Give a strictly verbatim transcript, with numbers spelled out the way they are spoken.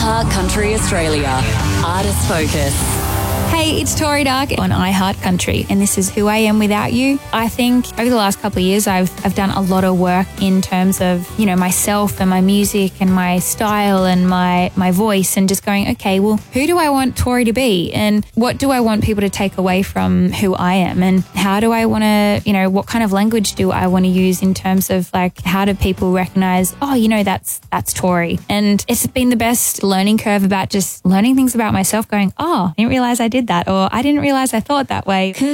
iHeart Country Australia. Artist Focus. Hey, it's Tori Dark on iHeart Country, and this is Who I Am Without You. I think over the last couple of years, I've I've done a lot of work in terms of, you know, myself and my music and my style and my, my voice, and just going, okay, well, who do I want Tori to be? And what do I want people to take away from who I am? And how do I want to, you know, what kind of language do I want to use in terms of like, how do people recognize, oh, you know, that's, that's Tori. And it's been the best learning curve about just learning things about myself, going, oh, I didn't realize I did that, or I didn't realize I thought that way.